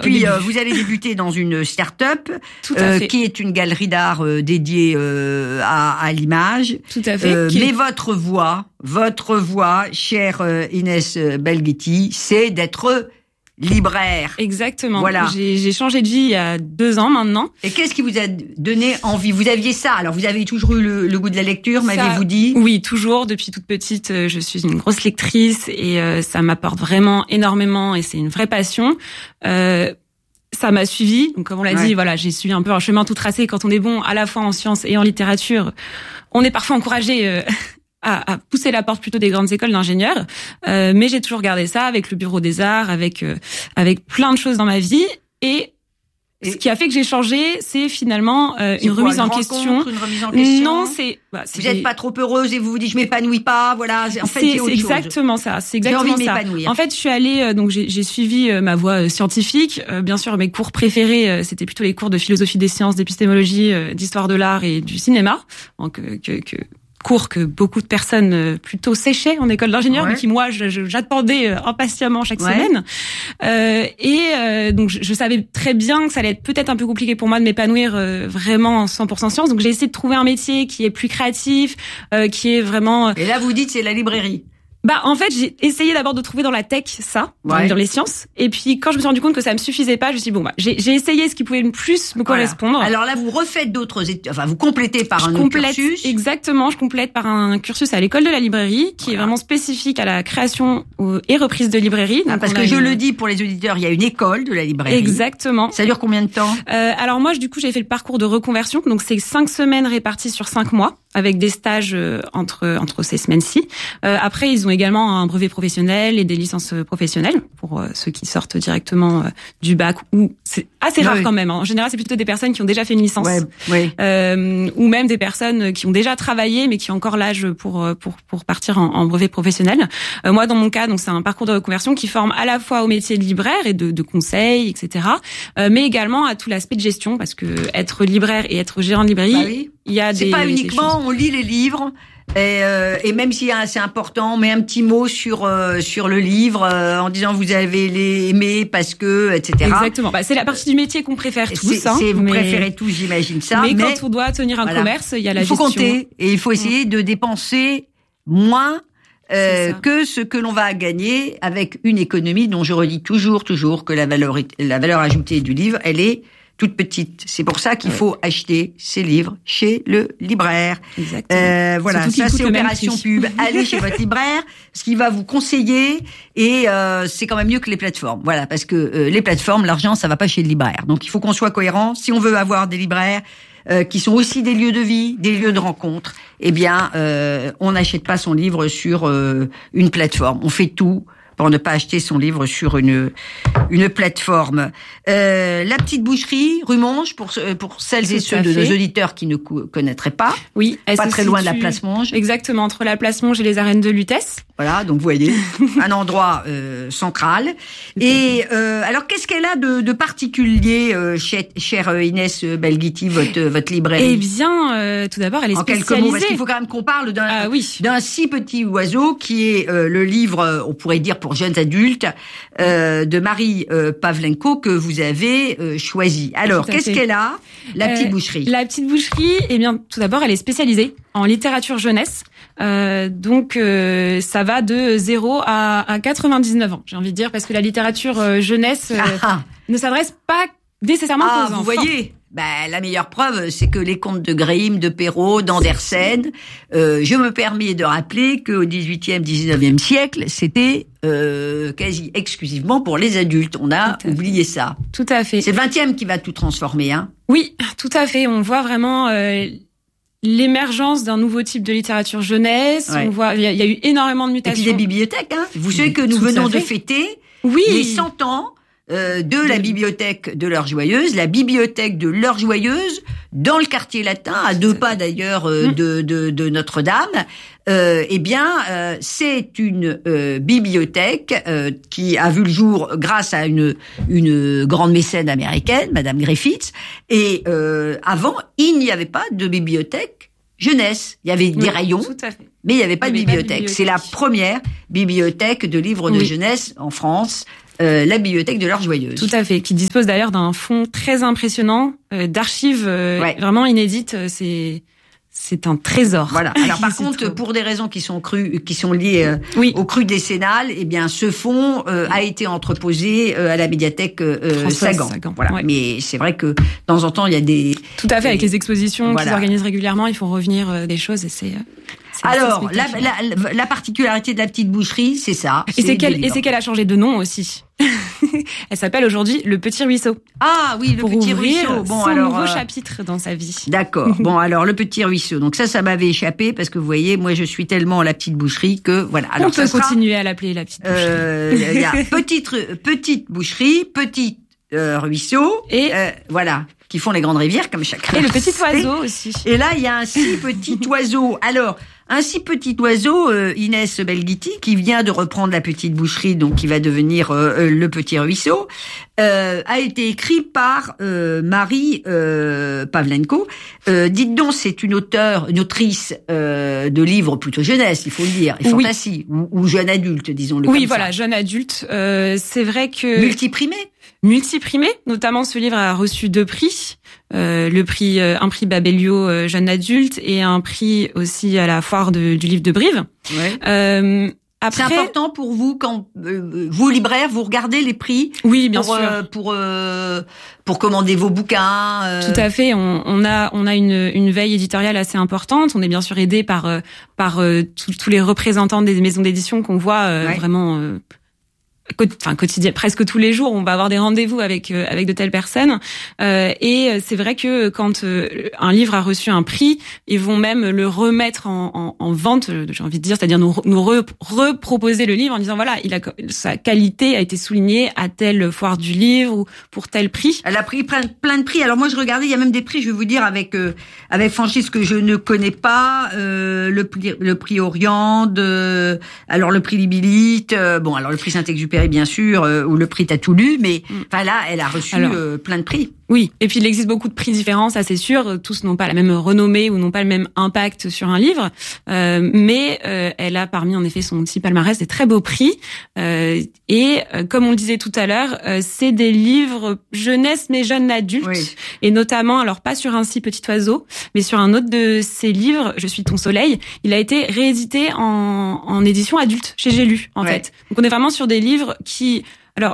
puis, vous allez débuter dans une start-up qui est une galerie d'art dédiée à l'image. Tout à fait. Mais votre voix, chère Inès Belghiti, c'est d'être libraire. Exactement. Voilà. J'ai changé de vie il y a 2 ans maintenant. Et qu'est-ce qui vous a donné envie? Vous aviez ça. Alors, vous avez toujours eu le goût de la lecture, m'aviez-vous dit? Oui, toujours. Depuis toute petite, je suis une grosse lectrice et ça m'apporte vraiment énormément et c'est une vraie passion. Ça m'a suivi. Donc, comme on l'a dit, voilà, j'ai suivi un peu un chemin tout tracé. Quand on est bon à la fois en sciences et en littérature, on est parfois encouragé à pousser la porte plutôt des grandes écoles d'ingénieurs, mais j'ai toujours gardé ça avec le Bureau des Arts, avec plein de choses dans ma vie. Et ce qui a fait que j'ai changé, c'est finalement une remise en question. Non, vous n'êtes pas trop heureuse et vous vous dites je m'épanouis pas, voilà. En fait, c'est exactement ça. C'est exactement ça. En fait, je suis allée donc j'ai suivi ma voie scientifique. Bien sûr, mes cours préférés, c'était plutôt les cours de philosophie des sciences, d'épistémologie, d'histoire de l'art et du cinéma. Donc cours que beaucoup de personnes plutôt séchaient en école d'ingénieur, mais qui moi j'attendais impatiemment chaque semaine. Donc je savais très bien que ça allait être peut-être un peu compliqué pour moi de m'épanouir vraiment en 100% sciences. Donc j'ai essayé de trouver un métier qui est plus créatif, qui est vraiment. Et là vous dites c'est la librairie. En fait, j'ai essayé d'abord de trouver dans la tech ça, dans les sciences. Et puis, quand je me suis rendu compte que ça me suffisait pas, je me suis dit, j'ai essayé ce qui pouvait le plus me correspondre. Alors là, vous refaites d'autres études, vous complétez par un autre cursus. Exactement, je complète par un cursus à l'école de la librairie, qui est vraiment spécifique à la création et reprise de librairie. Donc parce que je le dis pour les auditeurs, il y a une école de la librairie. Exactement. Ça dure combien de temps? Alors moi, du coup, j'ai fait le parcours de reconversion. Donc c'est 5 semaines réparties sur 5 mois, avec des stages entre ces semaines-ci. Après, ils ont également un brevet professionnel et des licences professionnelles pour ceux qui sortent directement du bac, ou c'est assez rare quand même. En général, c'est plutôt des personnes qui ont déjà fait une licence, ou même des personnes qui ont déjà travaillé mais qui ont encore l'âge pour partir en brevet professionnel. Moi, dans mon cas, donc c'est un parcours de reconversion qui forme à la fois au métier de libraire et de conseil, etc., mais également à tout l'aspect de gestion, parce que être libraire et être gérant de librairie, il y a c'est pas uniquement on lit les livres et même si c'est important, on met un petit mot sur le livre en disant vous avez aimé parce que etc. Exactement. C'est la partie du métier qu'on préfère tous. Vous préférez tous, j'imagine ça. Mais quand on doit tenir un commerce, il y a la gestion. Il faut compter et il faut essayer de dépenser moins que ce que l'on va gagner avec une économie dont je redis toujours que la valeur ajoutée du livre, elle est toute petite. C'est pour ça qu'il faut acheter ses livres chez le libraire. Voilà, ça c'est opération pub. Allez chez votre libraire, ce qui va vous conseiller, et c'est quand même mieux que les plateformes. Voilà, parce que les plateformes, l'argent, ça va pas chez le libraire. Donc il faut qu'on soit cohérent. Si on veut avoir des libraires qui sont aussi des lieux de vie, des lieux de rencontre, eh bien, on n'achète pas son livre sur une plateforme. On fait tout pour ne pas acheter son livre sur une plateforme. La petite boucherie, rue Monge, pour celles et ceux de nos auditeurs qui ne connaîtraient pas. Oui, pas très loin de la place Monge. Exactement, entre la place Monge et les arènes de Lutèce. Voilà, donc vous voyez, un endroit central. Et alors, qu'est-ce qu'elle a de particulier, chère Inès Belghiti, votre librairie? Eh bien, tout d'abord, elle est spécialisée. En quelques mots, parce qu'il faut quand même qu'on parle d'un si petit oiseau qui est le livre, on pourrait dire pour jeunes adultes, de Marie Pavlenko que vous avez choisi. Alors, qu'est-ce qu'elle a, la petite boucherie? La petite boucherie, eh bien, tout d'abord, elle est spécialisée en littérature jeunesse. Donc ça va de 0 à 99 ans, j'ai envie de dire, parce que la littérature jeunesse ne s'adresse pas nécessairement aux enfants. Vous voyez, la meilleure preuve, c'est que les contes de Grimm, de Perrault, d'Andersen, je me permets de rappeler qu'au 18e, 19e siècle, c'était quasi exclusivement pour les adultes. On a oublié ça. Tout à fait. C'est le 20e qui va tout transformer, hein. Oui, tout à fait. On voit vraiment l'émergence d'un nouveau type de littérature jeunesse. On voit, il y a eu énormément de mutations. Et puis des bibliothèques, hein. Vous savez que nous venons de fêter les 100 ans de la bibliothèque de l'Heure-Joyeuse, la bibliothèque de l'Heure-Joyeuse, dans le quartier latin, à 2 pas d'ailleurs de Notre-Dame. C'est une bibliothèque qui a vu le jour grâce à une grande mécène américaine, Madame Griffiths. Et avant, il n'y avait pas de bibliothèque jeunesse. Il y avait des rayons, tout à fait. mais il n'y avait pas de bibliothèque. C'est la première bibliothèque de livres de jeunesse en France. La bibliothèque de l'Heure Joyeuse. Tout à fait, qui dispose d'ailleurs d'un fonds très impressionnant, d'archives vraiment inédites. C'est un trésor. Voilà. Alors par contre, pour des raisons qui sont liées au cru décennal, eh bien ce fonds a été entreposé à la médiathèque Sagan. Voilà. Ouais. Mais c'est vrai que de temps en temps, il y a des... Tout à fait, avec les expositions qu'ils organisent régulièrement, ils font revenir des choses et c'est alors, la particularité de la petite boucherie, c'est ça. Et c'est qu'elle a changé de nom aussi. Elle s'appelle aujourd'hui Le Petit Ruisseau. Ah oui, Le Petit Ruisseau. Bon, alors nouveau chapitre dans sa vie. D'accord. Bon, alors Le Petit Ruisseau. Donc ça m'avait échappé parce que vous voyez, moi je suis tellement la petite boucherie que voilà. Alors, on peut continuer à l'appeler la petite boucherie. Il y a petite boucherie, petit ruisseau et voilà, qui font les grandes rivières comme chacun. Et le petit oiseau aussi. Et là, il y a un si petit oiseau. Alors, un si petit oiseau, Inès Belghiti, qui vient de reprendre la petite boucherie, donc qui va devenir le Petit Ruisseau, a été écrit par Marie Pavlenko. Dites donc, c'est une autrice de livres plutôt jeunesse, il faut le dire, et fantasy, ou jeune adulte, disons-le. Oui, voilà, jeune adulte. C'est vrai que multiprimé, notamment ce livre a reçu 2 prix. Un prix Babelio jeune adulte et un prix aussi à la foire du livre de Brive. Ouais. Après, c'est important pour vous quand vous libraires, vous regardez les prix. Oui, bien sûr. Pour commander vos bouquins. Tout à fait. On a une veille éditoriale assez importante. On est bien sûr aidé par tous les représentants des maisons d'édition qu'on voit vraiment. Quotidien, presque tous les jours, on va avoir des rendez-vous avec de telles personnes. Et c'est vrai que quand un livre a reçu un prix, ils vont même le remettre en vente, j'ai envie de dire, c'est-à-dire nous reproposer le livre en disant voilà, sa qualité a été soulignée à telle foire du livre ou pour tel prix. Elle a pris plein de prix. Alors moi je regardais, il y a même des prix, je vais vous dire avec franchise que je ne connais pas, le prix Oriande, alors le prix Libilite, alors le prix Saint-Exupéry bien sûr, ou le prix T'as tout lu, mais enfin là, elle a reçu plein de prix. Oui, et puis il existe beaucoup de prix différents, ça c'est sûr. Tous n'ont pas la même renommée ou n'ont pas le même impact sur un livre, mais elle a parmi en effet son petit palmarès des très beaux prix. Et comme on le disait tout à l'heure, c'est des livres jeunesse mais jeunes adultes, et notamment, alors pas sur Un si petit oiseau, mais sur un autre de ses livres, Je suis ton soleil. Il a été réédité en édition adulte chez J'ai lu en fait. Donc on est vraiment sur des livres qui, alors,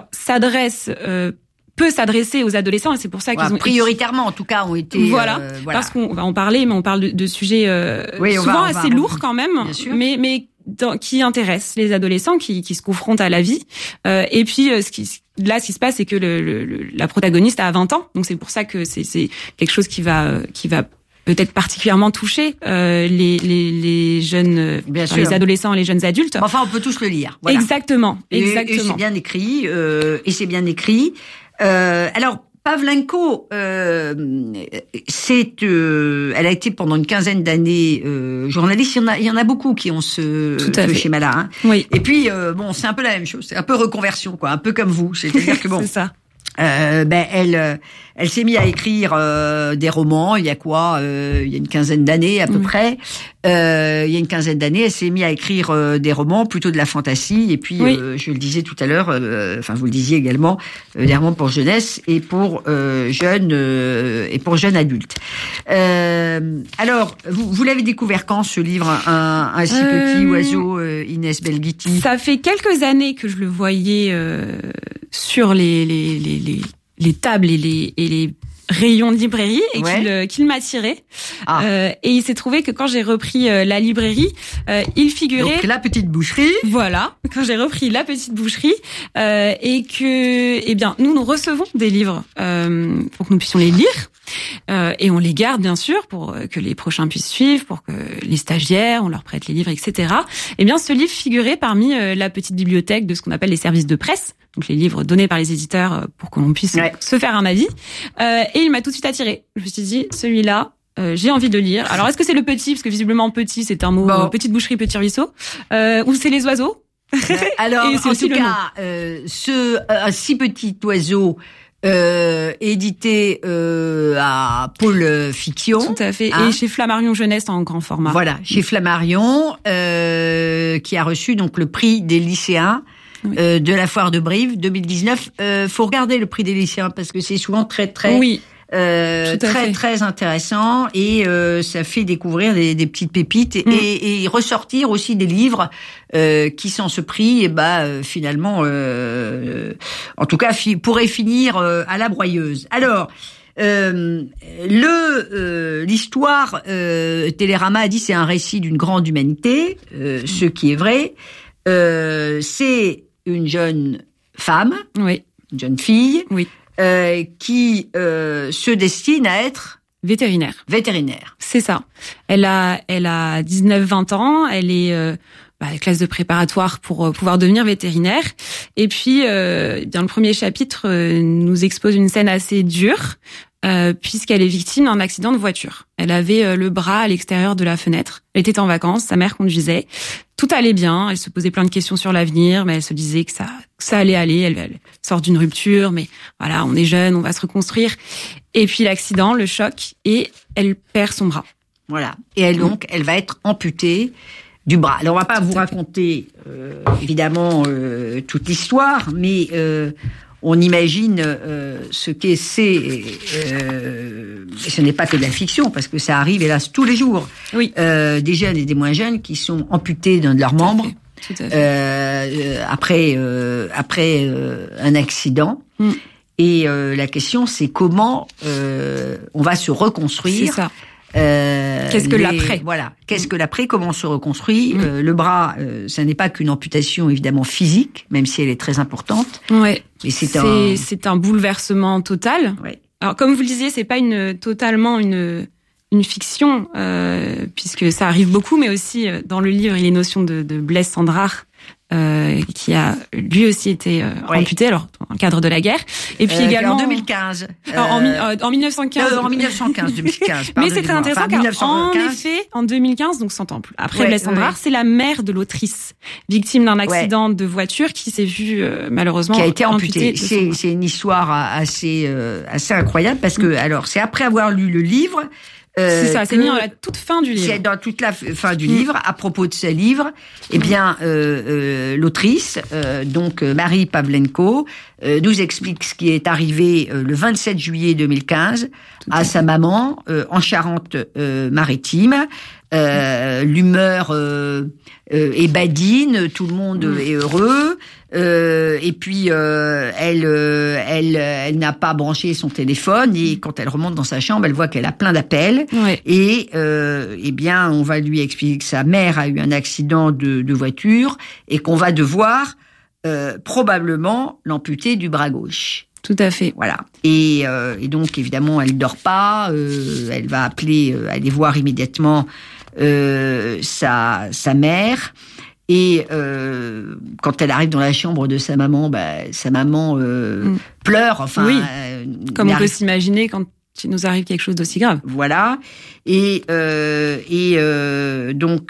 peut s'adresser aux adolescents et c'est pour ça qu'ils ont prioritairement en tout cas ont été parce qu'on va en parler, mais on parle de sujets souvent assez lourds quand même, mais qui intéressent les adolescents qui se confrontent à la vie. Et puis ce qui se passe, c'est que la protagoniste a 20 ans, donc c'est pour ça que c'est quelque chose qui va peut-être particulièrement toucher les jeunes, les adolescents et les jeunes adultes. Enfin, on peut tous le lire. Voilà. Exactement. Et c'est bien écrit. Alors, Pavlenko, elle a été pendant une quinzaine d'années journaliste. Il y en a beaucoup qui ont ce schéma-là. Hein. Oui. Et puis, c'est un peu la même chose. C'est un peu reconversion, quoi. Un peu comme vous. C'est-à-dire que c'est ça. Elle s'est mise à écrire des romans. Il y a une quinzaine d'années à peu près. Il y a une quinzaine d'années, elle s'est mise à écrire des romans, plutôt de la fantasy. Et puis, je le disais tout à l'heure, vous le disiez également, des romans pour jeunesse et pour jeunes adultes. Alors, vous l'avez découvert quand ce livre, un si petit oiseau, Inès Belghiti? Ça fait quelques années que je le voyais sur les tables et les rayons de librairie et qu'il m'attirait. Et il s'est trouvé que quand j'ai repris la librairie, il figurait... Donc la petite boucherie. Voilà, quand j'ai repris la petite boucherie et que, nous recevons des livres pour que nous puissions les lire. Et on les garde bien sûr pour que les prochains puissent suivre, pour que les stagiaires, on leur prête les livres, etc. Et bien ce livre figurait parmi la petite bibliothèque de ce qu'on appelle les services de presse, donc les livres donnés par les éditeurs pour que l'on puisse se faire un avis. Et il m'a tout de suite attirée. Je me suis dit, celui-là, j'ai envie de lire. Alors est-ce que c'est le petit, parce que visiblement petit c'est un mot, petite boucherie, petit ruisseau, ou c'est les oiseaux? Alors en tout cas, un si petit oiseau édité à Pôle Fiction. Tout à fait. Et chez Flammarion Jeunesse en grand format. Voilà, chez Flammarion, qui a reçu donc le prix des lycéens de la Foire de Brive 2019. Faut regarder le prix des lycéens parce que c'est souvent très très intéressant et ça fait découvrir des petites pépites et ressortir aussi des livres qui sans ce prix finalement en tout cas pourraient finir à la broyeuse. Alors l'histoire Télérama a dit c'est un récit d'une grande humanité, ce qui est vrai. C'est une jeune femme, une jeune fille, qui se destine à être vétérinaire. C'est ça. Elle a 19-20 ans. Elle est classe de préparatoire pour pouvoir devenir vétérinaire. Et puis, dans le premier chapitre, nous expose une scène assez dure. Puisqu'elle est victime d'un accident de voiture. Elle avait le bras à l'extérieur de la fenêtre. Elle était en vacances, sa mère conduisait. Tout allait bien, elle se posait plein de questions sur l'avenir, mais elle se disait que ça allait aller. Elle sort d'une rupture, mais voilà, on est jeune, on va se reconstruire. Et puis l'accident, le choc, et elle perd son bras. Voilà. Et elle va être amputée du bras. Alors on va pas vous raconter évidemment toute l'histoire, mais on imagine ce ce n'est pas que de la fiction, parce que ça arrive hélas tous les jours. Des jeunes et des moins jeunes qui sont amputés d'un de leurs membres après un accident. Et la question c'est comment on va se reconstruire. C'est ça. Qu'est-ce que l'après ? Voilà. Qu'est-ce que l'après ? Comment on se reconstruit ? Le bras, ça n'est pas qu'une amputation évidemment physique, même si elle est très importante. Ouais. Mais c'est un bouleversement total. Ouais. Alors comme vous le disiez, c'est pas totalement une fiction, puisque ça arrive beaucoup, mais aussi dans le livre, il y a les notions de Blaise Cendrars. Qui a lui aussi été amputé, alors dans le cadre de la guerre, et puis également en 2015, en 1915, en 2015. Mais c'est très intéressant car en effet, en 2015, donc 100 ans après Blaise Cendrars, c'est la mère de l'autrice victime d'un accident de voiture qui s'est vue malheureusement qui a été amputée. C'est une histoire assez incroyable parce que alors c'est après avoir lu le livre. C'est ça, c'est mis dans la toute fin du livre. C'est dans toute la fin du livre. À propos de ce livre, eh bien, l'autrice, donc Marie Pavlenko, nous explique ce qui est arrivé le 27 juillet 2015 à sa maman en Charente-Maritime. L'humeur est badine, tout le monde est heureux. Et puis elle n'a pas branché son téléphone et quand elle remonte dans sa chambre, elle voit qu'elle a plein d'appels. Et eh bien, on va lui expliquer que sa mère a eu un accident de voiture et qu'on va devoir probablement l'amputer du bras gauche. Tout à fait. Voilà. Et donc évidemment, elle dort pas. Elle va aller voir immédiatement sa mère. Et quand elle arrive dans la chambre de sa maman, pleure. Enfin, oui. Comme on peut s'imaginer quand il nous arrive quelque chose d'aussi grave. Voilà. Et donc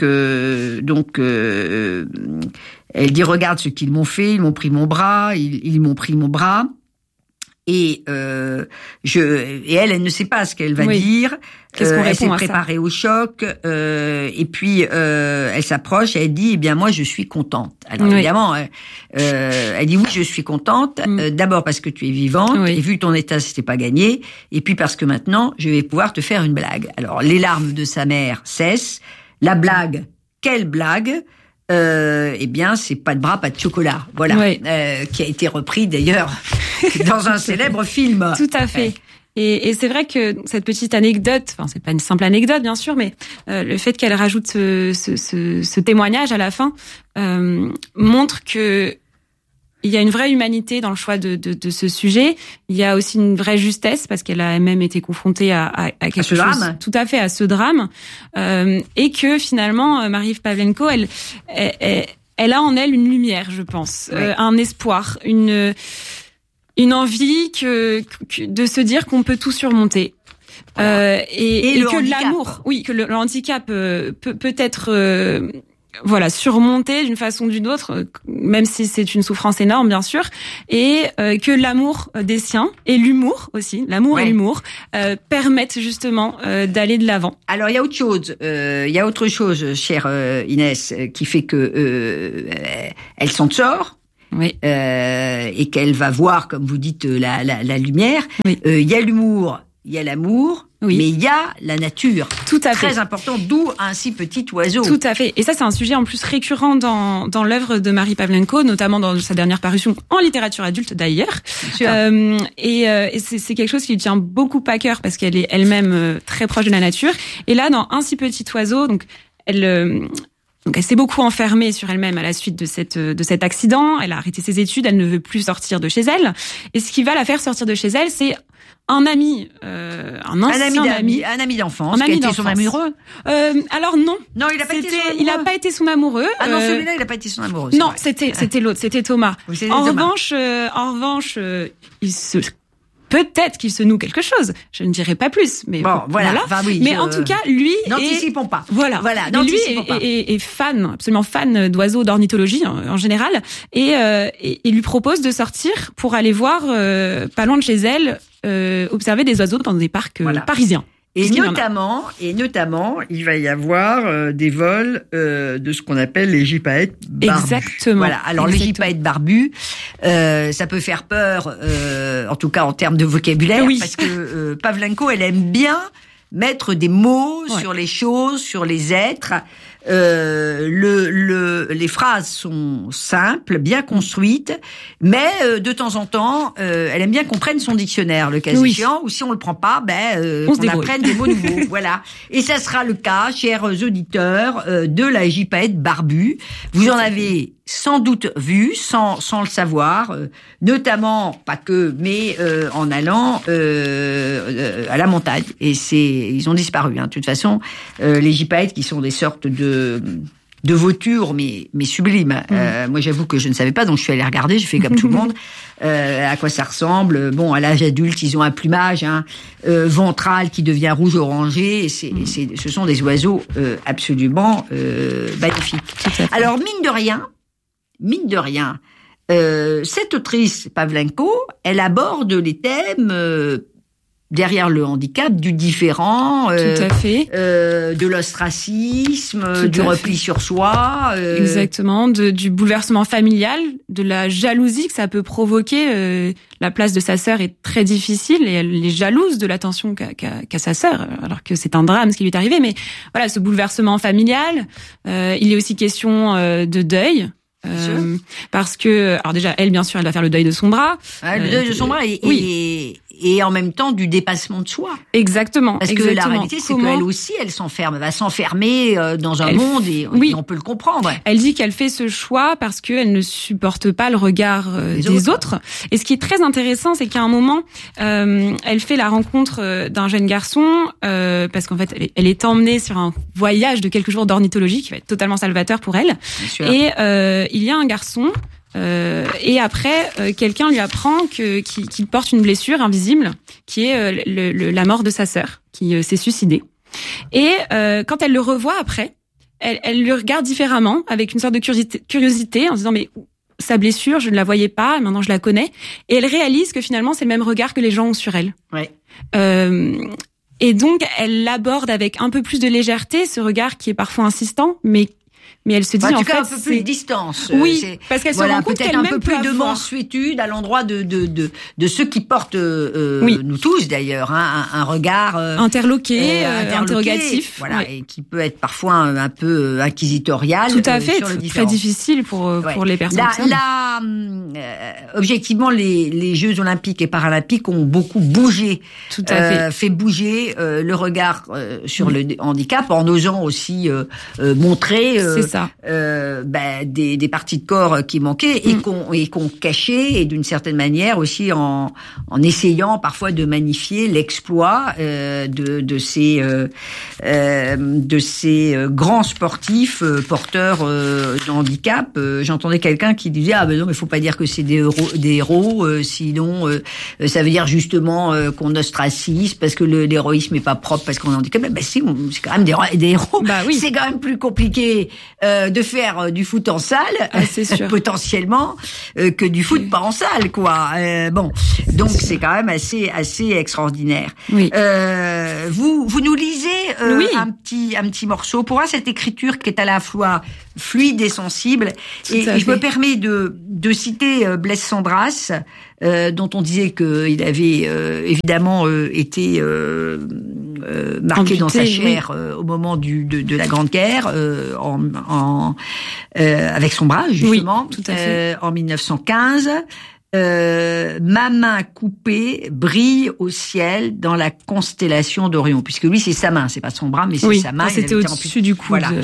elle dit regarde ce qu'ils m'ont fait, ils m'ont pris mon bras, ils m'ont pris mon bras. Et elle ne sait pas ce qu'elle va dire. Qu'est-ce qu'on elle s'est répond à préparée ça au choc. Et puis elle s'approche et elle dit eh bien moi je suis contente. Alors évidemment elle dit oui je suis contente. D'abord parce que tu es vivante et vu ton état c'était pas gagné. Et puis parce que maintenant je vais pouvoir te faire une blague. Alors les larmes de sa mère cessent. La blague, quelle blague? Eh bien, c'est pas de bras, pas de chocolat. Voilà. Qui a été repris d'ailleurs dans un célèbre film. Tout à fait. Et c'est vrai que cette petite anecdote, enfin, c'est pas une simple anecdote, bien sûr, mais le fait qu'elle rajoute ce témoignage à la fin montre que il y a une vraie humanité dans le choix de ce sujet. Il y a aussi une vraie justesse parce qu'elle a elle-même été confrontée à quelque chose. Drame. Tout à fait, à ce drame. Et que finalement, Marie Pavlenko, elle a en elle une lumière, je pense, un espoir, une envie de se dire qu'on peut tout surmonter. Et que handicap. l'amour, que le handicap peut être voilà, surmonter d'une façon ou d'une autre, même si c'est une souffrance énorme, bien sûr, et que l'amour des siens et l'humour aussi, l'amour et l'humour, permettent justement d'aller de l'avant. Alors, il y a autre chose, chère Inès, qui fait que elle s'en sort. Oui. Et qu'elle va voir, comme vous dites, la lumière. Oui. Il y a l'humour, il y a l'amour, oui. mais il y a la nature. Tout à fait. Très important, d'où un si petit oiseau. Tout à fait. Et ça, c'est un sujet en plus récurrent dans l'œuvre de Marie Pavlenko, notamment dans sa dernière parution en littérature adulte d'ailleurs. Et c'est quelque chose qui lui tient beaucoup à cœur parce qu'elle est elle-même très proche de la nature. Et là, dans Un si petit oiseau, donc elle s'est beaucoup enfermée sur elle-même à la suite de cet accident. Elle a arrêté ses études, elle ne veut plus sortir de chez elle. Et ce qui va la faire sortir de chez elle, c'est un ami, un ami d'enfance, qui a été son amoureux. Alors non. Non, il a pas été son amoureux. Il a pas été son amoureux. Ah non, celui-là, il a pas été son amoureux. Non, c'était l'autre, c'était Thomas. Oui, en revanche, peut-être qu'il se noue quelque chose. Je ne dirai pas plus, mais bon, voilà. Enfin, oui, mais en tout cas, lui, n'anticipons pas. Voilà. Lui est fan, absolument fan d'oiseaux, d'ornithologie en général, et lui propose de sortir pour aller voir, pas loin de chez elle, observer des oiseaux dans des parcs parisiens. Et notamment, il va y avoir des vols de ce qu'on appelle les gypaètes barbus. Exactement. Voilà. Alors les gypaètes barbus, ça peut faire peur, en tout cas en termes de vocabulaire, parce que Pavlenko, elle aime bien mettre des mots sur les choses, sur les êtres. Les phrases sont simples, bien construites, mais de temps en temps, elle aime bien qu'on prenne son dictionnaire, le cas échéant, ou si on le prend pas, on apprenne des mots nouveaux. Voilà. Et ça sera le cas, chers auditeurs, de la gypaète barbue. Vous en avez sans doute vu, sans le savoir, notamment, pas que, mais en allant à la montagne. Et ils ont disparu. De toute façon, les gypaètes, qui sont des sortes de vautours, mais sublimes. Moi, j'avoue que je ne savais pas, donc je suis allée regarder. J'ai fait comme tout le monde. À quoi ça ressemble? Bon, à l'âge adulte, ils ont un plumage ventral qui devient rouge-orangé. Et ce sont des oiseaux absolument magnifiques. Alors, mine de rien, cette autrice Pavlenko, elle aborde les thèmes derrière le handicap, du différent, tout à fait. De l'ostracisme, du repli sur soi. Exactement, du bouleversement familial, de la jalousie que ça peut provoquer. La place de sa sœur est très difficile et elle est jalouse de l'attention qu'a sa sœur, alors que c'est un drame ce qui lui est arrivé. Mais voilà, ce bouleversement familial, il est aussi question de deuil. Parce que, alors déjà, elle, bien sûr, elle va faire le deuil de son bras. Le deuil de son bras et en même temps du dépassement de soi. Exactement. Parce que la réalité, c'est qu'elle aussi, elle va s'enfermer dans un monde et on peut le comprendre. Elle dit qu'elle fait ce choix parce qu'elle ne supporte pas le regard des autres. Et ce qui est très intéressant, c'est qu'à un moment, elle fait la rencontre d'un jeune garçon parce qu'en fait, elle est emmenée sur un voyage de quelques jours d'ornithologie qui va être totalement salvateur pour elle. Et il y a un garçon. Et après, quelqu'un lui apprend qu'il porte une blessure invisible, qui est la mort de sa sœur, qui s'est suicidée. Et quand elle le revoit après, elle le regarde différemment, avec une sorte de curiosité, en se disant mais sa blessure, je ne la voyais pas, maintenant je la connais. Et elle réalise que finalement c'est le même regard que les gens ont sur elle. Ouais. Et donc elle l'aborde avec un peu plus de légèreté, ce regard qui est parfois insistant, mais elle se dit en fait tout cas, un peu plus de distance. Oui, parce qu'elle se rend compte peut-être qu'elle-même un peu plus de avoir... mansuétude à l'endroit de ceux qui portent nous tous d'ailleurs un regard interloqué, interrogatif, voilà, et qui peut être parfois un peu inquisitorial. Tout à fait, très difficile pour les personnes. Objectivement, les Jeux Olympiques et Paralympiques ont beaucoup bougé. Tout à fait bouger le regard sur le handicap en osant aussi montrer des parties de corps qui manquaient et qu'on cachait, et d'une certaine manière aussi en essayant parfois de magnifier l'exploit de ces grands sportifs porteurs de handicap. J'entendais quelqu'un qui disait non, mais faut pas dire que c'est des héros, sinon ça veut dire justement qu'on ostracise parce que l'héroïsme est pas propre parce qu'on est handicapé. Si, c'est quand même des héros. Bah oui. C'est quand même plus compliqué de faire du foot en salle, c'est sûr. potentiellement, que du foot pas en salle, quoi. Bon, donc c'est quand même assez extraordinaire. Oui. Vous nous lisez oui. un petit morceau pour voir cette écriture qui est à la fois fluide et sensible. Et je me permets de citer Blaise Cendrasse, dont on disait qu'il avait évidemment été marqué amputé, dans sa chair au moment de la Grande Guerre, avec son bras justement, oui, tout à fait. En 1915. Ma main coupée brille au ciel dans la constellation d'Orion, puisque lui c'est sa main, c'est pas son bras, mais c'est sa main. C'était au-dessus du coude. Voilà.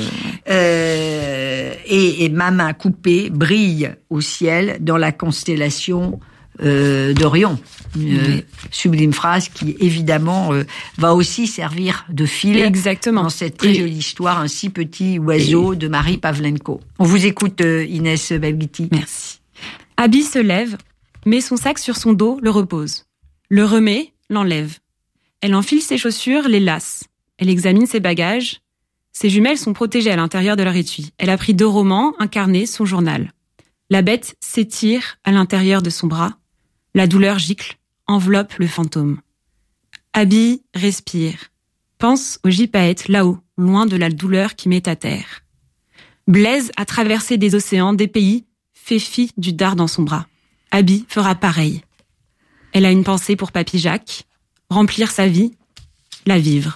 Et ma main coupée brille au ciel dans la constellation d'Orion. Sublime phrase qui évidemment va aussi servir de fil. Exactement. Dans cette très jolie histoire, Un si petit oiseau de Marie Pavlenko. On vous écoute, Inès Belghiti. Merci. Abby se lève, met son sac sur son dos, le repose. Le remet, l'enlève. Elle enfile ses chaussures, les lace. Elle examine ses bagages. Ses jumelles sont protégées à l'intérieur de leur étui. Elle a pris 2 romans, un carnet, son journal. La bête s'étire à l'intérieur de son bras. La douleur gicle, enveloppe le fantôme. Abby respire. Pense au gypaète là-haut, loin de la douleur qui met à terre. Blaise a traversé des océans, des pays, fait fi du dard dans son bras. Abby fera pareil. Elle a une pensée pour Papy Jacques, remplir sa vie, la vivre.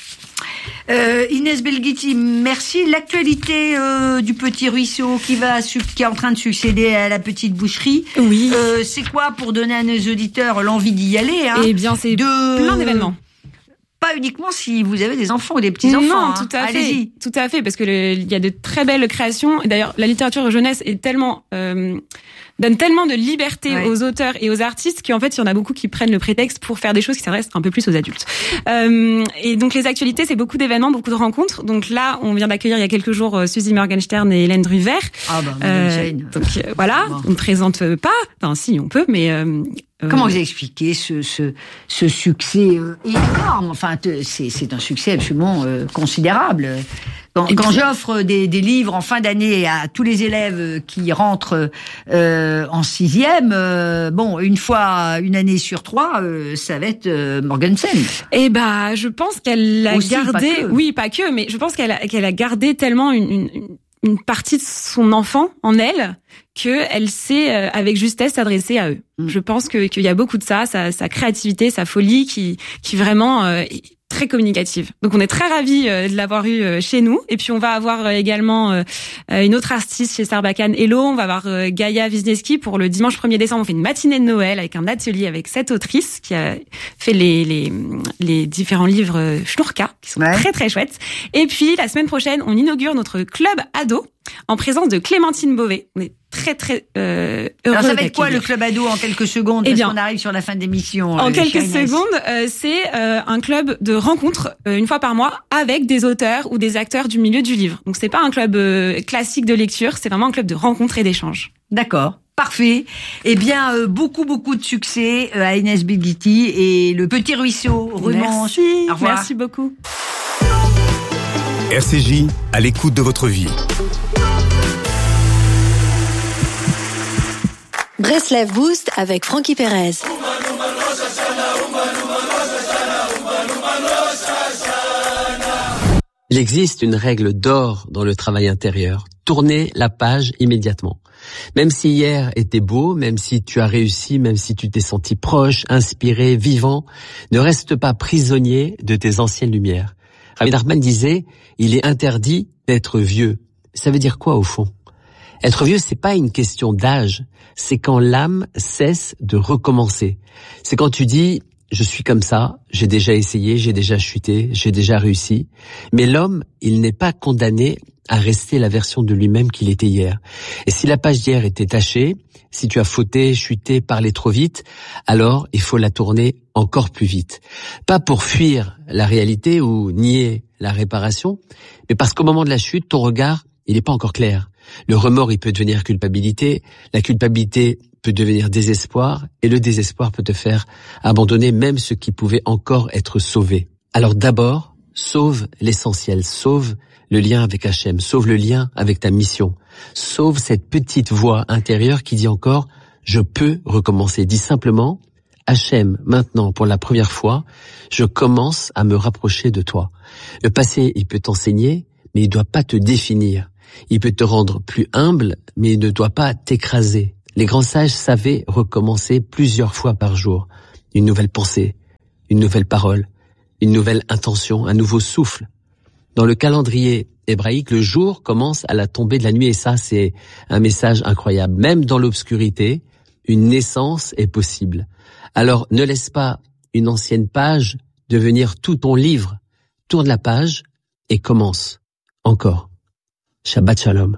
Inès Belghiti, merci. L'actualité du Petit Ruisseau qui est en train de succéder à la petite boucherie. Oui. C'est quoi pour donner à nos auditeurs l'envie d'y aller, hein? Eh bien, c'est plein d'événements. Pas uniquement si vous avez des enfants ou des petits-enfants. Non, tout à fait. Allez-y. Tout à fait, parce que il y a de très belles créations. Et d'ailleurs, la littérature jeunesse est tellement donne tellement de liberté aux auteurs et aux artistes qu'en fait, il y en a beaucoup qui prennent le prétexte pour faire des choses qui s'adressent un peu plus aux adultes. Et donc, les actualités, c'est beaucoup d'événements, beaucoup de rencontres. Donc là, on vient d'accueillir il y a quelques jours Suzy Morgenstern et Hélène Druver. Ah bah, donc voilà, on ne présente pas. Enfin, si, on peut, mais... Comment vous expliquez ce succès énorme? Enfin, c'est un succès absolument considérable. Quand j'offre des livres en fin d'année à tous les élèves qui rentrent en 6e, bon, une année sur 3, ça va être Morgenstern. Eh ben, je pense qu'elle a gardé, pas que, mais je pense qu'elle a gardé tellement une partie de son enfant en elle que elle sait avec justesse s'adresser à eux. Je pense qu'il y a beaucoup de ça, sa créativité, sa folie qui vraiment est très communicative. Donc on est très ravis de l'avoir eu chez nous. Et puis on va avoir également une autre artiste chez Sarbacane, Hello. On va avoir Gaïa Wisniewski pour le dimanche 1er décembre. On fait une matinée de Noël avec un atelier avec cette autrice qui a fait les différents livres Schnourka, qui sont très très chouettes. Et puis la semaine prochaine, on inaugure notre club ado en présence de Clémentine Beauvais. On est très très heureux. Alors ça va être quoi le club ado en quelques secondes, parce qu'on arrive sur la fin de l'émission. En quelques secondes, c'est un club de rencontres une fois par mois avec des auteurs ou des acteurs du milieu du livre. Donc c'est pas un club classique de lecture, c'est vraiment un club de rencontres et d'échanges. D'accord. Parfait. Eh bien, beaucoup de succès à Inès Belghiti et le Petit Ruisseau, rue Manche. Merci. Au revoir. Merci beaucoup. RCJ, à l'écoute de votre vie. Breslev Boost avec Francky Perez. Il existe une règle d'or dans le travail intérieur. Tournez la page immédiatement. Même si hier était beau, même si tu as réussi, même si tu t'es senti proche, inspiré, vivant, ne reste pas prisonnier de tes anciennes lumières. Rabbi Nachman disait, il est interdit d'être vieux. Ça veut dire quoi au fond? Être vieux, c'est pas une question d'âge, c'est quand l'âme cesse de recommencer. C'est quand tu dis, je suis comme ça, j'ai déjà essayé, j'ai déjà chuté, j'ai déjà réussi. Mais l'homme, il n'est pas condamné à rester la version de lui-même qu'il était hier. Et si la page d'hier était tachée, si tu as fauté, chuté, parlé trop vite, alors il faut la tourner encore plus vite. Pas pour fuir la réalité ou nier la réparation, mais parce qu'au moment de la chute, ton regard, il n'est pas encore clair. Le remords, il peut devenir culpabilité, la culpabilité peut devenir désespoir, et le désespoir peut te faire abandonner même ce qui pouvait encore être sauvé. Alors d'abord, sauve l'essentiel, sauve le lien avec Hachem, sauve le lien avec ta mission, sauve cette petite voix intérieure qui dit encore « je peux recommencer ». Dis simplement « Hachem, maintenant, pour la première fois, je commence à me rapprocher de toi ». Le passé, il peut t'enseigner, mais il ne doit pas te définir. Il peut te rendre plus humble, mais il ne doit pas t'écraser. Les grands sages savaient recommencer plusieurs fois par jour. Une nouvelle pensée, une nouvelle parole, une nouvelle intention, un nouveau souffle. Dans le calendrier hébraïque, le jour commence à la tombée de la nuit et ça, c'est un message incroyable. Même dans l'obscurité, une naissance est possible. Alors, ne laisse pas une ancienne page devenir tout ton livre. Tourne la page et commence. Encore. Shabbat Shalom.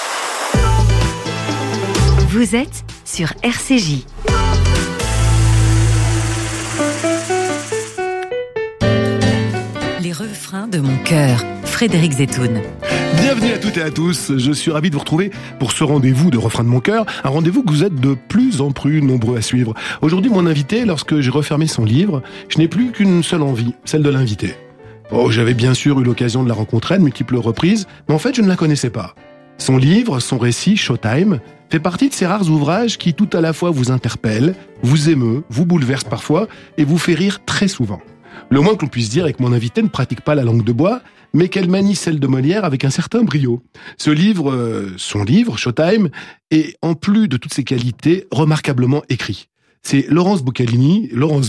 Vous êtes sur RCJ. Les refrains de mon cœur. Frédéric Zetoun. Bienvenue à toutes et à tous, je suis ravi de vous retrouver pour ce rendez-vous de refrains de mon cœur, un rendez-vous que vous êtes de plus en plus nombreux à suivre. Aujourd'hui, mon invité, lorsque j'ai refermé son livre, je n'ai plus qu'une seule envie, celle de l'inviter. Oh, j'avais bien sûr eu l'occasion de la rencontrer à de multiples reprises, mais en fait, je ne la connaissais pas. Son livre, son récit, Showtime, fait partie de ces rares ouvrages qui tout à la fois vous interpellent, vous émeut, vous bouleverse parfois et vous fait rire très souvent. Le moins que l'on puisse dire est que mon invité ne pratique pas la langue de bois, mais qu'elle manie celle de Molière avec un certain brio. Ce livre, son livre, Showtime, est, en plus de toutes ses qualités, remarquablement écrit. C'est Laurence Boccolini,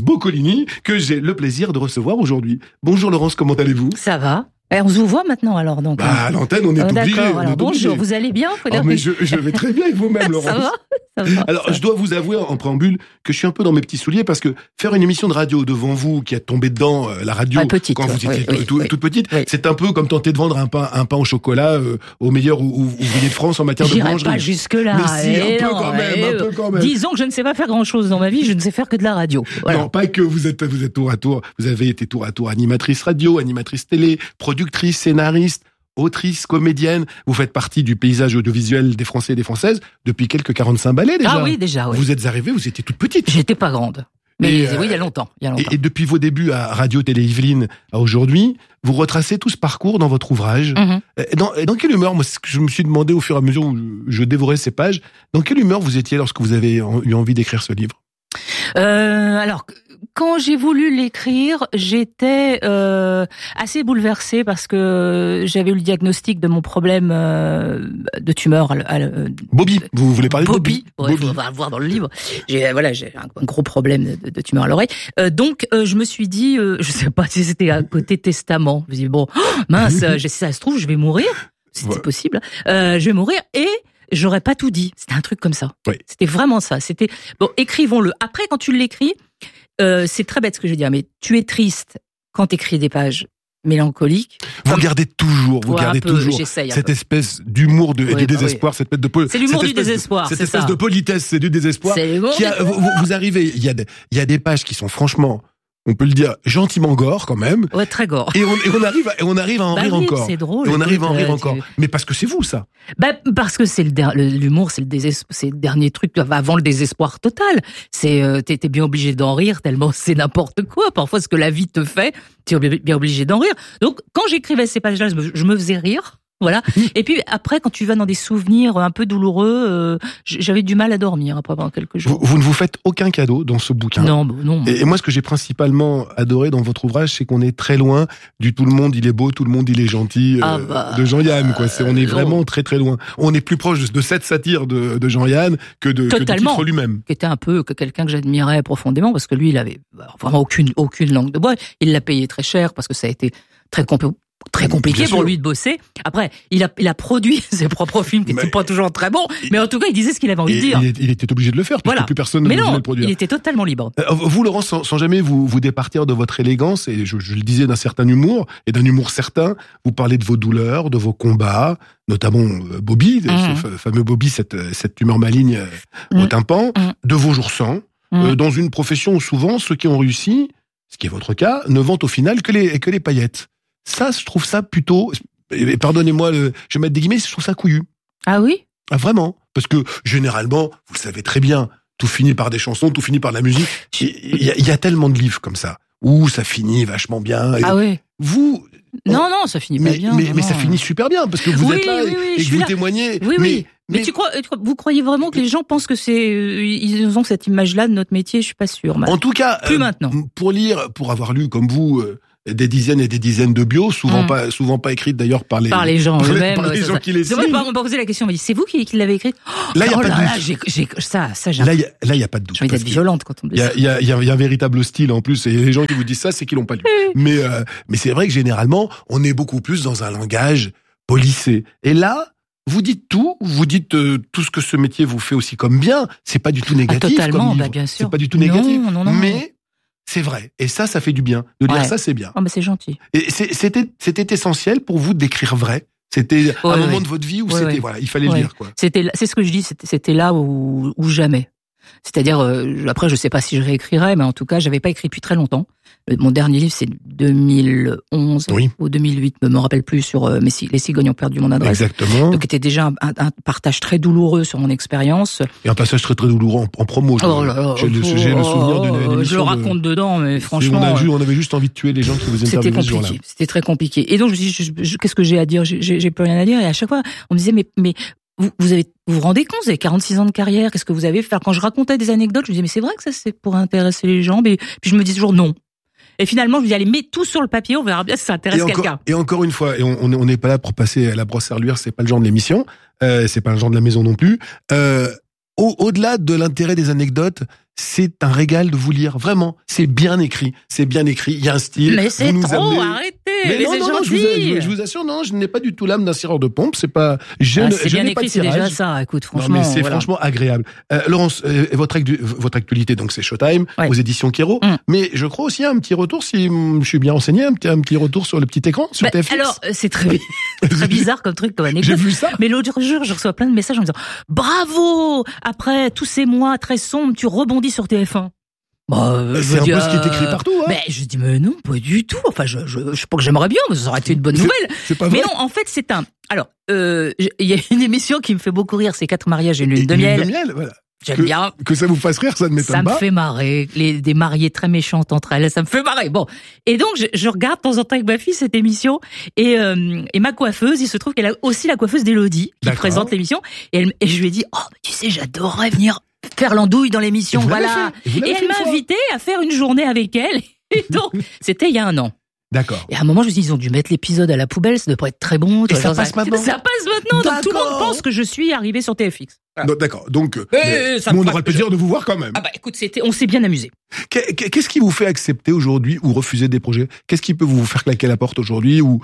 que j'ai le plaisir de recevoir aujourd'hui. Bonjour Laurence, comment allez-vous ? Ça va. On se vous voit maintenant alors donc. À l'antenne, on est obligé. D'accord, alors bonjour, vous allez bien ? Mais je vais très bien et vous-même Laurence. Ça va. Alors, je dois vous avouer en préambule que je suis un peu dans mes petits souliers parce que faire une émission de radio devant vous qui a tombé dedans la radio quand vous étiez toute petite, c'est un peu comme tenter de vendre un pain au chocolat au meilleur ouvrier de France en matière de boulangerie. J'irai pas jusque-là. Mais si, un peu quand même. Disons que je ne sais pas faire grand-chose dans ma vie, je ne sais faire que de la radio. Voilà. Non, pas que vous êtes tour à tour. Vous avez été tour à tour animatrice radio, animatrice télé, productrice, scénariste, autrice, comédienne. Vous faites partie du paysage audiovisuel des Français et des Françaises depuis quelques 45 ballets déjà. Ah oui, déjà, oui. Vous êtes arrivée, vous étiez toute petite. J'étais pas grande. Mais oui, il y a longtemps. Et depuis vos débuts à Radio Télé Yveline à aujourd'hui, vous retracez tout ce parcours dans votre ouvrage. Mm-hmm. Dans quelle humeur, moi, je me suis demandé au fur et à mesure où je dévorais ces pages, dans quelle humeur vous étiez lorsque vous avez eu envie d'écrire ce livre ? Alors, quand j'ai voulu l'écrire, j'étais assez bouleversée parce que j'avais eu le diagnostic de mon problème de tumeur. Bobby, vous voulez parler de Bobby ? Il faut le voir dans le livre. J'ai un gros problème de tumeur à l'oreille. Donc, je me suis dit, je sais pas si c'était un côté testament. Je me suis dit, bon, mince, si ça se trouve, je vais mourir. C'était possible. Je vais mourir et j'aurais pas tout dit. C'était un truc comme ça. Oui. C'était vraiment ça. C'était bon, écrivons-le. Après, quand tu l'écris, c'est très bête ce que je veux dire, mais tu es triste quand t'écris des pages mélancoliques. Vous gardez toujours cette espèce d'humour et du désespoir, cette espèce de c'est l'humour du désespoir. Cette espèce de politesse, c'est du désespoir. C'est l'humour. Vous arrivez, il y a des pages qui sont franchement, on peut le dire, gentiment gore quand même. Ouais, très gore. Et on arrive à en rire encore. C'est drôle. Et on arrive à en rire encore. Mais parce que c'est vous, ça. Parce que c'est l'humour, c'est le dernier truc avant le désespoir total. T'es bien obligé d'en rire tellement c'est n'importe quoi. Parfois, ce que la vie te fait, t'es bien obligé d'en rire. Donc, quand j'écrivais ces pages-là, je me faisais rire. Voilà. Et puis après, quand tu vas dans des souvenirs un peu douloureux, j'avais du mal à dormir après pendant quelques jours. Vous ne vous faites aucun cadeau dans ce bouquin. Non. Et moi, ce que j'ai principalement adoré dans votre ouvrage, c'est qu'on est très loin du tout le monde il est beau, tout le monde il est gentil de Jean-Yann. On est vraiment très très loin. On est plus proche de cette satire de Jean-Yann que du titre lui-même. Qui était un peu quelqu'un que j'admirais profondément parce que lui, il avait vraiment aucune langue de bois. Il l'a payé très cher parce que ça a été très compliqué pour lui de bosser. Après, il a produit ses propres films qui n'étaient pas toujours très bons, mais en tout cas, il disait ce qu'il avait envie de dire. Il était obligé de le faire, parce que plus personne ne voulait le produire. Il était totalement libre. Vous, Laurence, sans jamais vous départir de votre élégance, et je le disais, d'un certain humour, et d'un humour certain, vous parlez de vos douleurs, de vos combats, notamment Bobby, ce fameux Bobby, cette humeur maligne au tympan, de vos jours sans, dans une profession où souvent, ceux qui ont réussi, ce qui est votre cas, ne vantent au final que les paillettes. Ça, je trouve ça plutôt, pardonnez-moi, je vais mettre des guillemets, je trouve ça couillu. Ah oui ? Ah vraiment ? Parce que, généralement, vous le savez très bien, tout finit par des chansons, tout finit par la musique. Il y a tellement de livres comme ça. où ça finit vachement bien. Ah ouais. Vous... Non, ça finit pas bien. Mais ça finit super bien, parce que vous êtes là et que vous témoignez. Oui. Mais vous croyez vraiment que les gens pensent que ils ont cette image-là de notre métier? Je suis pas sûre. En tout cas, plus maintenant. Pour avoir lu comme vous des dizaines et des dizaines de bios, souvent pas écrites d'ailleurs par les gens eux-mêmes, par les gens qui les signent. On m'a posé la question, on m'a dit c'est vous qui l'avez écrite? Là, il y a pas de doute. Là, il y a pas de doute. J'ai envie d'être violente quand on me dit ça. Il y a un véritable style en plus, et les gens qui vous disent ça, c'est qu'ils l'ont pas lu. Mais c'est vrai que généralement, on est beaucoup plus dans un langage policé. Et là, vous dites tout ce que ce métier vous fait aussi comme bien. C'est pas du tout négatif. Totalement, bien sûr. C'est pas du tout négatif. Non. Mais c'est vrai. Et ça fait du bien. De dire ça, c'est bien. Oh, c'est gentil. Et c'était essentiel pour vous d'écrire vrai. C'était un moment de votre vie où voilà, il fallait le dire, quoi. C'est ce que je dis, c'était là où jamais. C'est-à-dire, après, je sais pas si je réécrirais, mais en tout cas, j'avais pas écrit depuis très longtemps. Mon dernier livre, c'est 2011 ou 2008, je me rappelle plus, sur les cigognes ont perdu mon adresse. Exactement. Donc, c'était déjà un partage très douloureux sur mon expérience. Et un passage très très douloureux en promo. J'ai le souvenir d'une émission. Je le raconte dedans, mais franchement. On avait juste envie de tuer les gens qui vous interviewaient ce jour-là. C'était très compliqué. Et donc, je me suis dit, qu'est-ce que j'ai à dire? J'ai plus rien à dire. Et à chaque fois, on me disait, mais vous vous rendez compte, vous avez 46 ans de carrière, qu'est-ce que vous avez fait? Quand je racontais des anecdotes, je me disais, mais c'est vrai que ça, c'est pour intéresser les gens, mais puis je me dis toujours non. Et finalement, je me dis, allez, mets tout sur le papier, on verra bien si ça intéresse quelqu'un. Et encore une fois, et on n'est pas là pour passer à la brosse à reluire, c'est pas le genre de l'émission, c'est pas le genre de la maison non plus. Au-delà de l'intérêt des anecdotes, c'est un régal de vous lire. Vraiment, c'est bien écrit. Il y a un style. Mais c'est trop, arrêtez. Mais non, je vous assure, non, je n'ai pas du tout l'âme d'un tireur de pompe. C'est pas, c'est bien écrit, c'est déjà ça. Écoute, franchement. Non, mais c'est franchement agréable. Laurence, votre actualité, donc c'est Showtime, aux éditions Kéro. Mais je crois aussi un petit retour, si je suis bien renseigné, un petit retour sur le petit écran, sur TFX. Alors, c'est très bizarre comme truc, comme anecdote. J'ai vu ça. Mais l'autre jour, je reçois plein de messages en me disant, bravo! Après tous ces mois très sombres, tu rebondis sur TF1. C'est un peu ce qui est écrit partout, hein. Mais je dis, mais non, pas du tout. Enfin, je sais pas que j'aimerais bien, mais ça aurait été une bonne nouvelle. C'est pas vrai. Mais non, en fait, c'est alors, il y a une émission qui me fait beaucoup rire, c'est 4 mariages et une lune de miel. Lune de miel, voilà. J'aime bien. Que ça vous fasse rire, ça ne m'étonne pas. Ça me fait marrer. Des mariées très méchantes entre elles, ça me fait marrer. Bon. Et donc, je regarde de temps en temps avec ma fille cette émission, et ma coiffeuse, il se trouve qu'elle a aussi la coiffeuse d'Élodie, qui présente l'émission, et je lui ai dit, tu sais, j'adorerais venir faire l'andouille dans l'émission, voilà. Et elle m'a invité à faire une journée avec elle. Et donc, c'était il y a 1 an. D'accord. Et à un moment, je me suis dit, ils ont dû mettre l'épisode à la poubelle, ça devrait être très bon. Et ça passe maintenant. Ça passe maintenant, donc tout le monde pense que je suis arrivé sur TFX. Voilà. D'accord, donc on aura le plaisir de vous voir quand même. Ah bah écoute, on s'est bien amusé. Qu'est-ce qui vous fait accepter aujourd'hui ou refuser des projets? Qu'est-ce qui peut vous faire claquer la porte aujourd'hui ou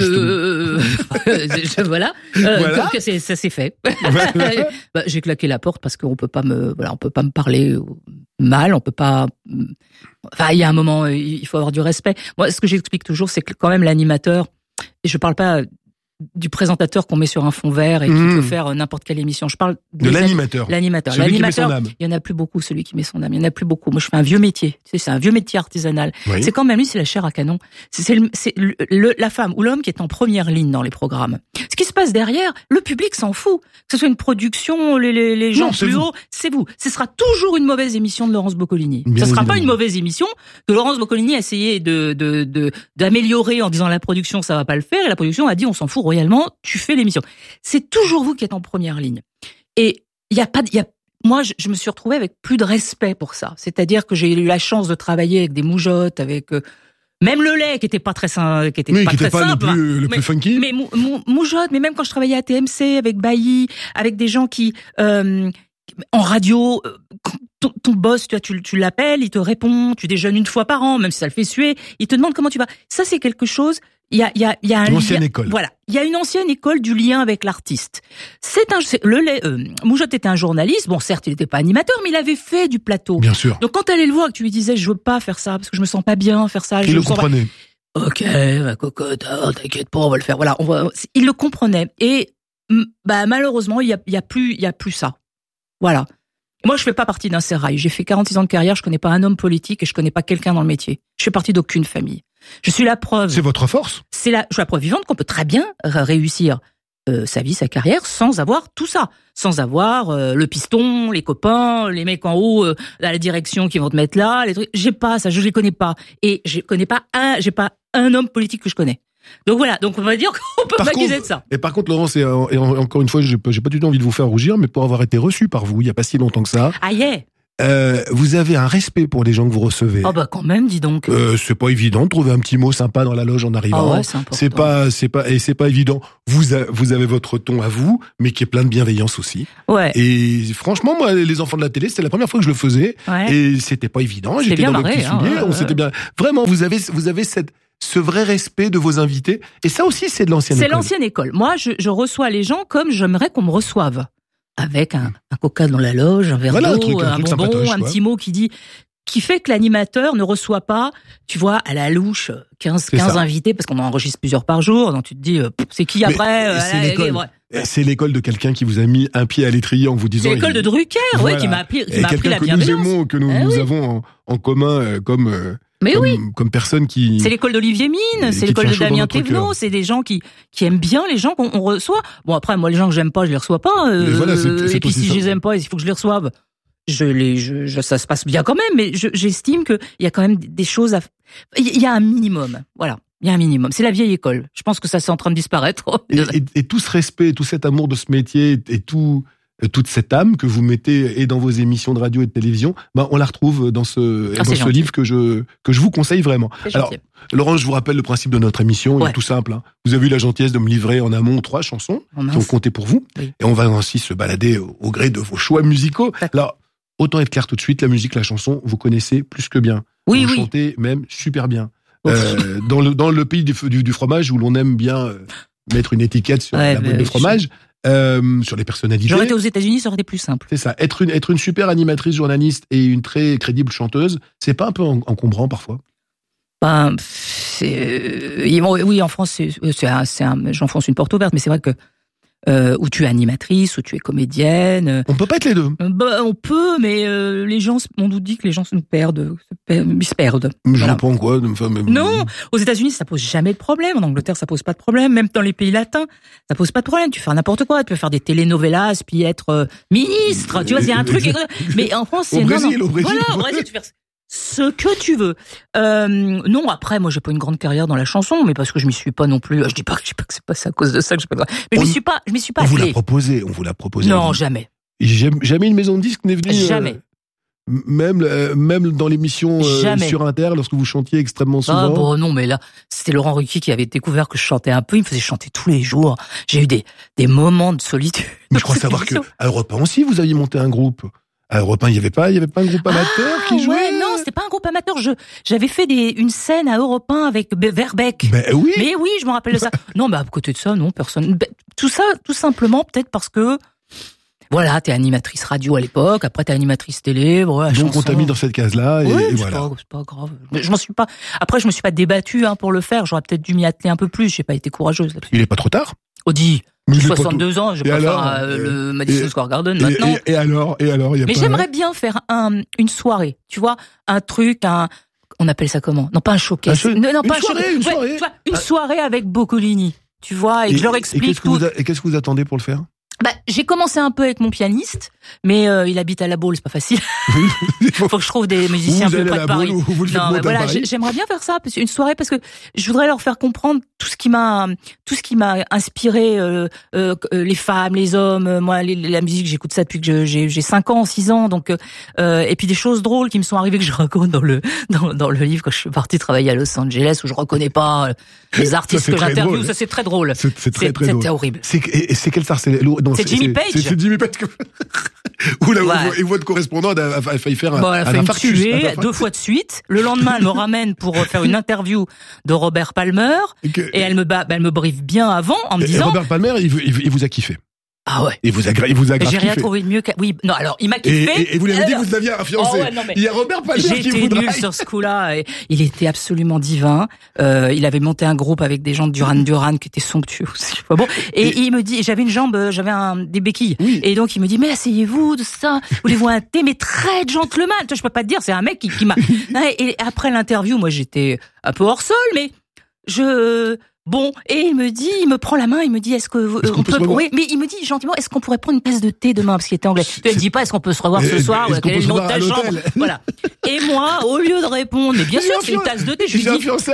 voilà. Voilà. Ça s'est fait. Voilà. J'ai claqué la porte parce qu'on peut pas me parler mal, on peut pas. Enfin, il y a un moment, il faut avoir du respect. Moi, ce que j'explique toujours, c'est que quand même l'animateur, et je parle pas du présentateur qu'on met sur un fond vert et qui peut faire n'importe quelle émission. Je parle de l'animateur. L'animateur. Celui qui met son âme. Il y en a plus beaucoup, celui qui met son âme. Il y en a plus beaucoup. Moi, je fais un vieux métier. Tu sais, c'est un vieux métier artisanal. Oui. C'est quand même lui, c'est la chair à canon. C'est la femme ou l'homme qui est en première ligne dans les programmes. Ce qui se passe derrière, le public s'en fout. Que ce soit une production, les gens plus hauts, c'est vous. Ce sera toujours une mauvaise émission de Laurence Boccolini. Ce sera pas une mauvaise émission que Laurence Boccolini a essayé d'améliorer en disant la production, ça va pas le faire. Et la production a dit, on s'en fout royalement, tu fais l'émission. C'est toujours vous qui êtes en première ligne. Et moi, je me suis retrouvée avec plus de respect pour ça. C'est-à-dire que j'ai eu la chance de travailler avec des moujottes, avec même le lait qui était pas très simple, qui était pas le plus funky. Mais moujotte, mais même quand je travaillais à TMC avec Bailly, avec des gens qui en radio, ton boss, tu l'appelles, il te répond, tu déjeunes une fois par an, même si ça le fait suer, il te demande comment tu vas. Ça, c'est quelque chose. Il y a une ancienne école. Voilà. Il y a une ancienne école du lien avec l'artiste. Moujotte était un journaliste. Bon, certes, il n'était pas animateur, mais il avait fait du plateau. Bien sûr. Donc, quand tu allais le voir et que tu lui disais, je veux pas faire ça, parce que je me sens pas bien faire ça. Il le comprenait. Ok, ma cocotte, t'inquiète pas, on va le faire. Voilà. Il le comprenait. Et, malheureusement, il y a plus ça. Voilà. Moi, je fais pas partie d'un sérail. J'ai fait 46 ans de carrière, je connais pas un homme politique et je connais pas quelqu'un dans le métier. Je fais partie d'aucune famille. Je suis la preuve. C'est votre force. Je suis la preuve vivante qu'on peut très bien réussir sa vie, sa carrière, sans avoir tout ça, sans avoir le piston, les copains, les mecs en haut à la direction qui vont te mettre là, les trucs. J'ai pas ça, je les connais pas, et j'ai pas un homme politique que je connais. Donc voilà, donc on va dire qu'on peut m'accuser de ça. Et par contre, Laurence, et encore une fois, j'ai pas du tout envie de vous faire rougir, mais pour avoir été reçu par vous il y a pas si longtemps que ça. Ah yeah. Vous avez un respect pour les gens que vous recevez. Oh bah quand même, dis donc. C'est pas évident de trouver un petit mot sympa dans la loge en arrivant. Ah ouais, c'est important. C'est pas évident. Vous avez votre ton à vous, mais qui est plein de bienveillance aussi. Ouais. Et franchement, moi, les enfants de la télé, c'était la première fois que je le faisais. Ouais. Et c'était pas évident. J'étais bien dans marré, mes petits souliers. ouais. S'était bien. Vraiment, vous avez ce vrai respect de vos invités. Et ça aussi, c'est de l'ancienne école. C'est l'ancienne école. Moi, je reçois les gens comme j'aimerais qu'on me reçoive. Avec un coca dans la loge, un verre d'eau, un bonbon, un petit mot qui fait que l'animateur ne reçoit pas, tu vois, à la louche, 15 invités, parce qu'on en enregistre plusieurs par jour, donc tu te dis, c'est qui après? C'est l'école de quelqu'un qui vous a mis un pied à l'étrier en vous disant... C'est l'école de Drucker, voilà. Qui m'a appris la bienveillance. Que nous aimons, que nous avons en commun comme personne qui... C'est l'école d'Olivier Mine, c'est l'école de Damien Thévenot, c'est des gens qui aiment bien les gens qu'on reçoit. Bon, après, moi, les gens que j'aime pas, je les reçois pas. Et puis si je les aime pas, il faut que je les reçoive. Ça se passe bien quand même, mais j'estime qu'il y a quand même des choses il y a un minimum. Voilà. Il y a un minimum. C'est la vieille école. Je pense que ça c'est en train de disparaître. Et tout ce respect, tout cet amour de ce métier et toute cette âme que vous mettez et dans vos émissions de radio et de télévision, on la retrouve dans ce livre que je vous conseille vraiment. Alors, Laurent, je vous rappelle le principe de notre émission, il est tout simple. Vous avez eu la gentillesse de me livrer en amont 3 chansons qui ont compté pour vous. Oui. Et on va ainsi se balader au gré de vos choix musicaux. Alors, autant être clair tout de suite, la musique, la chanson, vous connaissez plus que bien. Vous chantez même super bien. Dans le pays du fromage où l'on aime bien mettre une étiquette sur la boîte de fromage, sur les personnalités. J'aurais été aux États-Unis, ça aurait été plus simple. C'est ça. Être une super animatrice, journaliste et une très crédible chanteuse, c'est pas un peu encombrant parfois? Oui, en France, j'enfonce une porte ouverte, mais c'est vrai que où tu es animatrice, où tu es comédienne. On peut pas être les deux. On peut, mais les gens, on nous dit que les gens ils se perdent. Je comprends quoi Non, aux États-Unis ça pose jamais de problème. En Angleterre ça pose pas de problème. Même dans les pays latins ça pose pas de problème. Tu fais n'importe quoi. Tu peux faire des telenovelas puis être ministre. Tu vois, il y a un truc. Mais en France c'est au Brésil. Voilà, au Brésil tu fais ce que tu veux. Non, après, moi, j'ai pas une grande carrière dans la chanson, mais parce que je m'y suis pas non plus. Je dis pas que c'est pas à cause de ça que je pas. Mais je m'y suis pas. On vous l'a proposé. Non, jamais. Jamais une maison de disques n'est venue. Jamais. Même dans l'émission sur Inter, lorsque vous chantiez extrêmement souvent. Non, mais là, c'était Laurent Ruquier qui avait découvert que je chantais un peu. Il me faisait chanter tous les jours. J'ai eu des moments de solitude. Mais je crois savoir que à Europe 1 aussi, vous aviez monté un groupe. À Europe 1, il y avait pas un groupe amateur qui jouait? Non, c'était pas un groupe amateur. J'avais fait une scène à Europe 1 avec Verbeek. Oui. Mais oui, je me rappelle de ça. Non, à côté de ça, non, personne. Tout ça, tout simplement, peut-être parce que, voilà, t'es animatrice radio à l'époque, après t'es animatrice télé, voilà. Donc on t'a mis dans cette case-là, et voilà. C'est pas grave. Je me suis pas débattue, pour le faire. J'aurais peut-être dû m'y atteler un peu plus. J'ai pas été courageuse là-dessus. Il est pas trop tard? J'ai 62 ans, je vais pas faire le Madison Square Garden maintenant. Et alors, mais j'aimerais bien faire une soirée, tu vois, un truc, on appelle ça comment? Non, pas un showcase. Une soirée avec Boccolini, tu vois, et que je leur explique tout. Et qu'est-ce que vous attendez pour le faire? J'ai commencé un peu avec mon pianiste, mais il habite à La Baule, c'est pas facile. Faut que je trouve des musiciens plus près de Paris. J'aimerais bien faire ça, une soirée, parce que je voudrais leur faire comprendre tout ce qui m'a inspiré, les femmes, les hommes. Moi, la musique, j'écoute ça depuis que j'ai 5 ans, 6 ans, donc et puis des choses drôles qui me sont arrivées que je raconte dans le livre quand je suis partie travailler à Los Angeles, où je reconnais pas les artistes que j'interviewe. Ça, c'est très drôle. C'est très drôle. C'était horrible. C'est quelle star? C'est Jimmy Page. C'est Jimmy Page. Où votre correspondante a failli faire un infarctus. Elle a failli me tuer 2 fois de suite. Le lendemain, elle me ramène pour faire une interview de Robert Palmer. Et elle me briefe bien avant en me disant... Robert Palmer, il vous a kiffé. Ah ouais. Il vous a grave kiffé. J'ai rien trouvé de mieux oui, non, alors, il m'a kiffé. Et vous lui avez dit que vous aviez un fiancé. Il y a Robert Palmer qui vous drague. J'étais nulle sur ce coup-là. Et il était absolument divin. Il avait monté un groupe avec des gens de Duran qui étaient somptueux aussi. Bon. Et il me dit, j'avais des béquilles. Oui. Et donc, il me dit, mais asseyez-vous, de ça. Voulez-vous un thé? Mais très gentleman. Je peux pas te dire, c'est un mec qui m'a, et après l'interview, moi, j'étais un peu hors sol, mais Bon, et il me prend la main, il me dit, est-ce qu'on peut, oui, mais il me dit gentiment, est-ce qu'on pourrait prendre une tasse de thé demain, parce qu'il était anglais. Il me dit pas, est-ce qu'on peut se revoir ce soir, ou quel est le nom de ta chambre. Voilà. Et moi, au lieu de répondre, mais bien sûr, c'est une tasse de thé, je lui dis,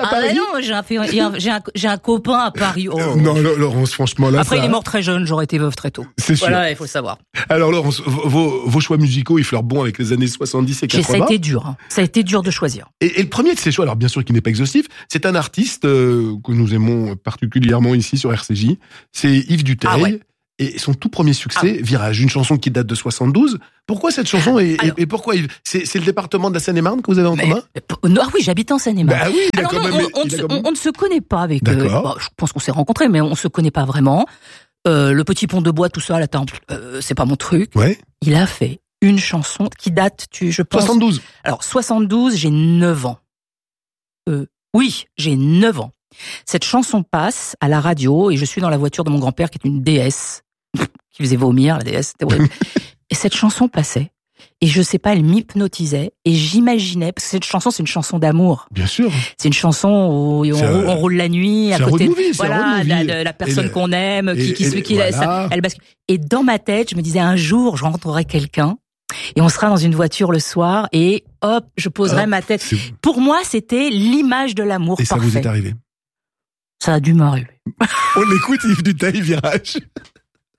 non, j'ai un copain à Paris. Oh. Non, Laurence, franchement, là, après, il est mort très jeune, j'aurais été veuve très tôt. C'est sûr. Voilà, il faut le savoir. Alors, Laurence, vos choix musicaux, ils fleurent bon avec les années 70 et 80. Ça a été dur, hein. Ça a été dur de choisir. Et le premier de ces choix, alors bien sûr qu'il n'est pas exhaustif, c'est un artiste que nous aimons particulièrement ici sur RCJ, c'est Yves Duteil. Ah ouais. Et son tout premier succès, Virage, une chanson qui date de 72. Pourquoi cette chanson et pourquoi Yves? C'est le département de la Seine-et-Marne que vous avez en commun? Ah oui, j'habite en Seine-et-Marne. Bah oui, alors on ne se connaît pas avec. Je pense qu'on s'est rencontrés, mais on se connaît pas vraiment. Le petit pont de bois, tout ça, là, c'est pas mon truc. Ouais. Il a fait une chanson qui date, je pense. 72. Alors 72, j'ai 9 ans. Oui, j'ai 9 ans. Cette chanson passe à la radio et je suis dans la voiture de mon grand-père qui est une déesse qui faisait vomir, la déesse, c'était horrible. Et cette chanson passait et je sais pas, elle m'hypnotisait et j'imaginais, parce que cette chanson, c'est une chanson d'amour. Bien sûr. C'est une chanson où on roule la nuit à côté de la personne qu'on aime, elle bascule. Et dans ma tête, je me disais un jour, je rencontrerai quelqu'un. Et on sera dans une voiture le soir et hop, je poserai ma tête. Pour moi, c'était l'image de l'amour parfait. Et ça vous est arrivé? Ça a dû m'arriver. On écoute Yves Duteil, Virage.